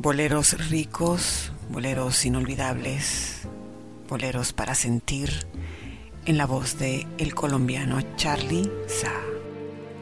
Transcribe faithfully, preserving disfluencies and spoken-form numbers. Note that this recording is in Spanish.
boleros ricos, boleros inolvidables, boleros para sentir, en la voz de el colombiano Charly Sa.